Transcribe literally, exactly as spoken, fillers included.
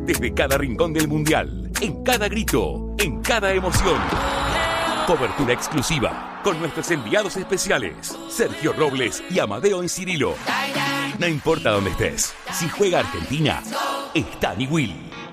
desde cada rincón del Mundial, en cada grito, en cada emoción. Cobertura exclusiva con nuestros enviados especiales, Sergio Robles y Amadeo Encirilo. No importa dónde estés, si juega Argentina, está Will.